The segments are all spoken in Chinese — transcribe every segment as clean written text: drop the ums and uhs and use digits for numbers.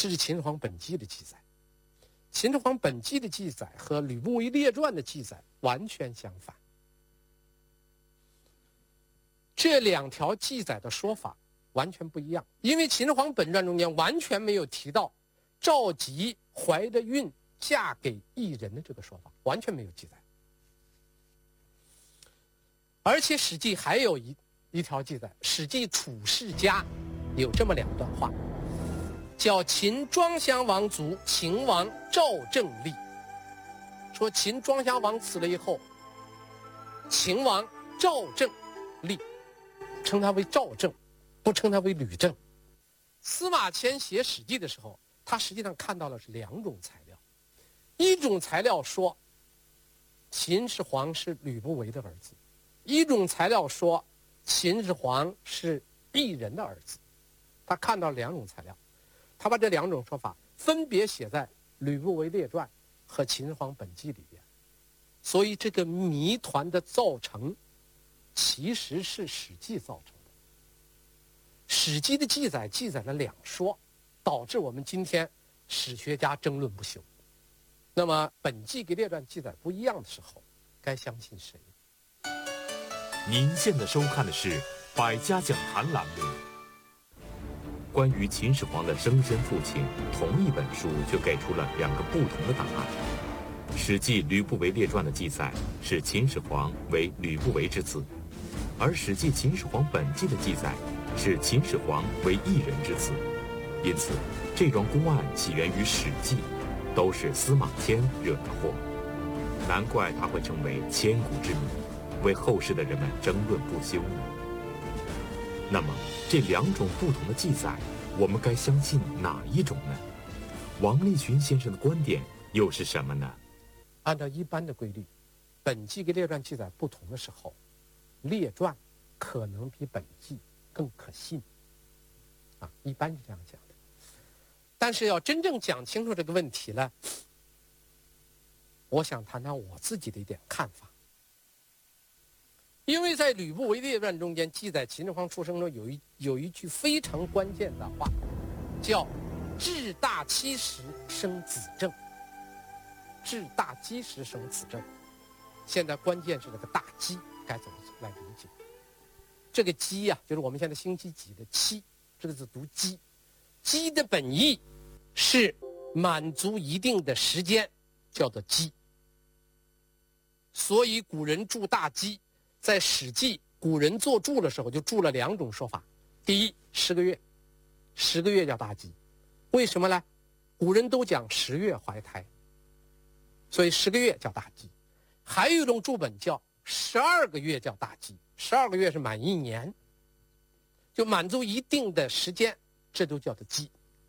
这是秦始皇本纪的记载。秦始皇本纪的记载和吕不韦列传的记载完全相反。这两条记载的说法完全不一样，因为秦始皇本传中间完全没有提到赵佶怀着孕嫁给异人的这个说法，完全没有记载。而且《史记》还有一条记载，《史记·楚世家》有这么两段话，叫秦庄襄王卒，秦王赵正立。说秦庄襄王死了以后，秦王赵正立，称他为赵正，不称他为吕正。司马迁写《史记》的时候，他实际上看到了是两种材料，一种材料说秦始皇是吕不韦的儿子，一种材料说秦始皇是异人的儿子。他看到两种材料，他把这两种说法分别写在《吕不韦列传》和《秦始皇本纪》里边。所以这个谜团的造成其实是《史记》造成的。《史记》的记载了两说，导致我们今天史学家争论不休。那么本纪跟列传记载不一样的时候，该相信谁？ 您现在收看的是《百家讲坛》栏目。关于秦始皇的生身父亲，同一本书却给出了两个不同的答案。《史记·吕不韦列传》的记载是秦始皇为吕不韦之子，而《史记·秦始皇本纪》的记载是秦始皇为异人之子。因此，这桩公案起源于《史记》，都是司马迁惹的祸。难怪他会成为千古之谜，为后世的人们争论不休呢。那么，这两种不同的记载，我们该相信哪一种呢？王立群先生的观点又是什么呢？ 按照一般的规律，本纪跟列传记载不同的时候，列传可能比本纪更可信。一般是这样讲的。但是要真正讲清楚这个问题呢，我想谈谈我自己的一点看法。因为在《吕不韦列传》中间记载秦始皇出生中有一句非常关键的话，叫“至大七十生子正”。至大基石生子正，现在关键是这个大基该怎么来理解？这个基呀，就是我们现在星期几的七，这个字读基。基的本意是满足一定的时间，叫做基。所以古人注大基，在《史记》古人做注的时候就注了两种说法。第一，10个月，10个月叫大基。为什么呢？古人都讲10月怀胎，所以10个月叫大基。还有一种注本叫12个月叫大基，12个月是满1年，就满足一定的时间，这都叫做基。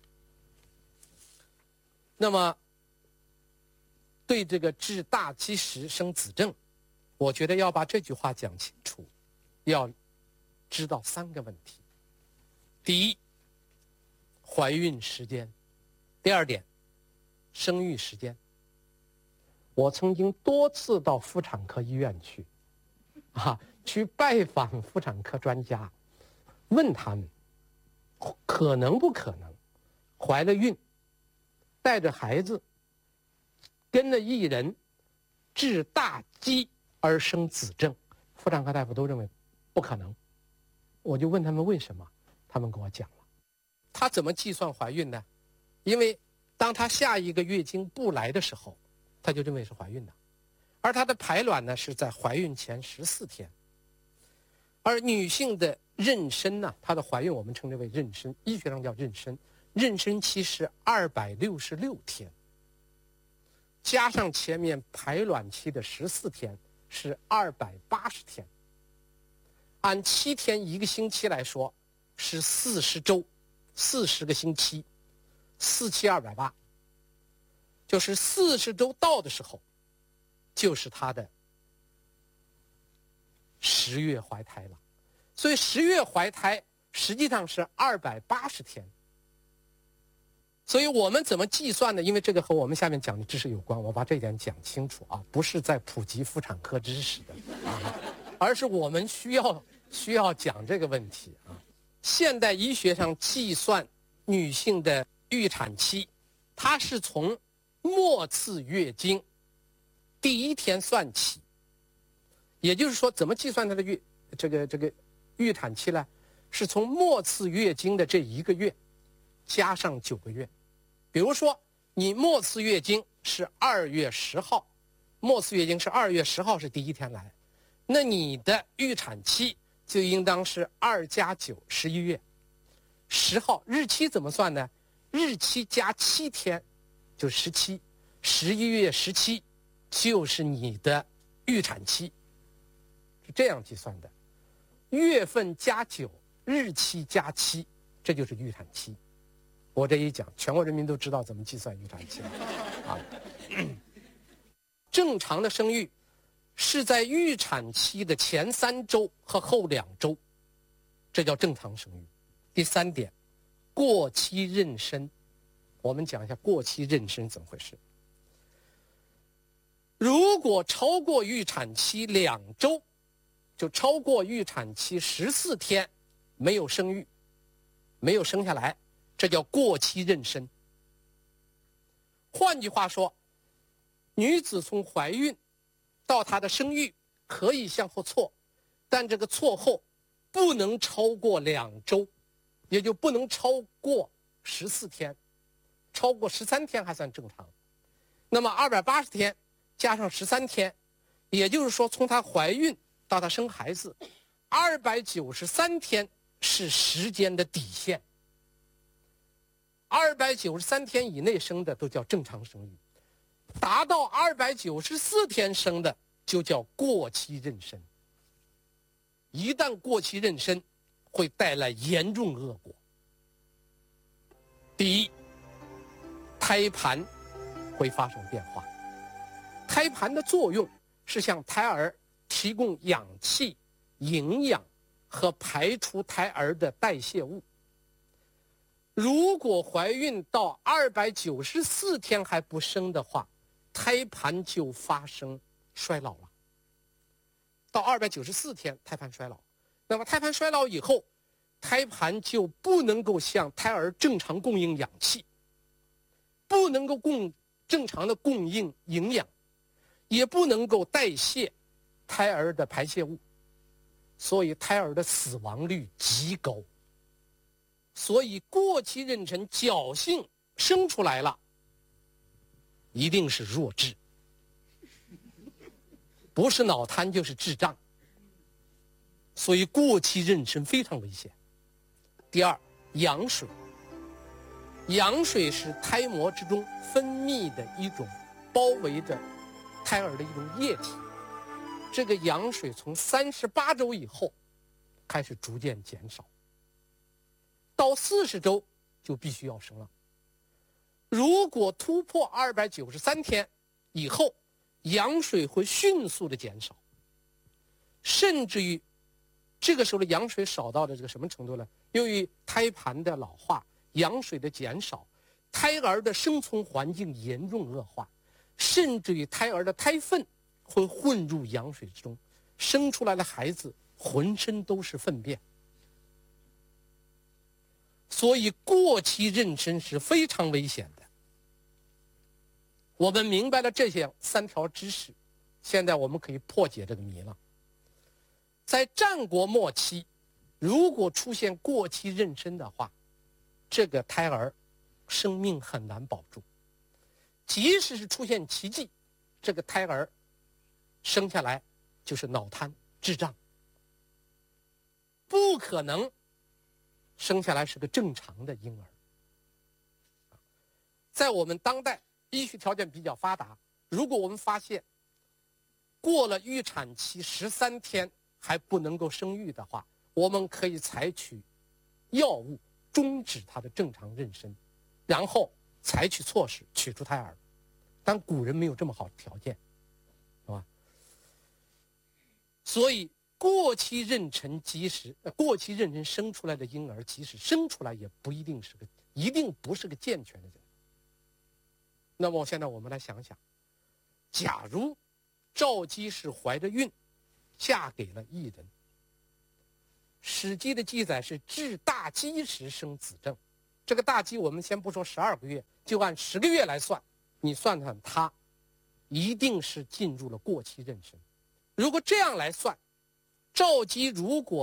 那么对这个至大基石生子正，我觉得要把这句话讲清楚，要知道3个问题。第一，怀孕时间；第二点，生育时间。我曾经多次到妇产科医院去拜访妇产科专家，问他们可能不可能怀了孕，带着孩子，跟着异人至大基而生子正。妇产科大夫都认为不可能。我就问他们为什么，他们跟我讲了。他怎么计算怀孕呢？因为当他下一个月经不来的时候，他就认为是怀孕的，而她的排卵呢是在怀孕前14天。而女性的妊娠呢，她的怀孕我们称之为妊娠，医学上叫妊娠，妊娠期是266天，加上前面排卵期的14天是280天，按7天1个星期来说是40周，40个星期，47280，就是40周到的时候，就是她的10月怀胎了。所以10月怀胎实际上是280天。所以我们怎么计算呢？因为这个和我们下面讲的知识有关，我把这一点讲清楚啊，不是在普及妇产科知识的而是我们需要讲这个问题啊。现代医学上计算女性的预产期，它是从末次月经第一天算起。也就是说，怎么计算它的预产期呢？是从末次月经的这1个月加上9个月。比如说，你末次月经是2月10号，末次月经是2月10号是第一天来，那你的预产期就应当是2加9 11月10号。日期怎么算呢？日期加7天就17， 11月17就是你的预产期，是这样计算的。月份加9，日期加7，这就是预产期。我这一讲，全国人民都知道怎么计算预产期了啊。正常的生育是在预产期的前3周和后2周，这叫正常生育。第3点，过期妊娠。我们讲一下过期妊娠怎么回事。如果超过预产期2周，就超过预产期14天没有生育，没有生下来，这叫过期妊娠。换句话说，女子从怀孕到她的生育可以向后错，但这个错后不能超过2周，也就不能超过14天，超过13天还算正常。那么280天加上13天，也就是说从她怀孕到她生孩子，293天是时间的底线。293天以内生的都叫正常生育，达到294天生的就叫过期妊娠。一旦过期妊娠，会带来严重恶果。第一，胎盘会发生变化。胎盘的作用是向胎儿提供氧气、营养和排出胎儿的代谢物。如果怀孕到294天还不生的话，胎盘就发生衰老了。到294天，胎盘衰老。那么胎盘衰老以后，胎盘就不能够向胎儿正常供应氧气，不能够正常的供应营养，也不能够代谢胎儿的排泄物，所以胎儿的死亡率极高。所以过期妊娠侥幸生出来了，一定是弱智，不是脑瘫就是智障。所以过期妊娠非常危险。第二，羊水。羊水是胎膜之中分泌的一种包围着胎儿的一种液体。这个羊水从38周以后开始逐渐减少，到40周就必须要生了。如果突破293天以后，羊水会迅速的减少，甚至于这个时候的羊水少到的这个什么程度呢？由于胎盘的老化，羊水的减少，胎儿的生存环境严重恶化，甚至于胎儿的胎粪会混入羊水之中，生出来的孩子浑身都是粪便。所以过期妊娠是非常危险的。我们明白了这些3条知识，现在我们可以破解这个谜了。在战国末期，如果出现过期妊娠的话，这个胎儿生命很难保住。即使是出现奇迹，这个胎儿生下来就是脑瘫、智障，不可能生下来是个正常的婴儿。在我们当代医学条件比较发达，如果我们发现过了预产期13天还不能够生育的话，我们可以采取药物终止它的正常妊娠，然后采取措施取出胎儿。但古人没有这么好的条件，是吧？所以过期妊娠生出来的婴儿，即使生出来也一定不是个健全的人。那么现在我们来想想，假如赵姬是怀着孕嫁给了异人，《史记》的记载是至大饥时生子正， 这个大鸡我们先不说12个月，就按10个月来算，你算算它一定是进入了过期妊娠。如果这样来算，赵姬如果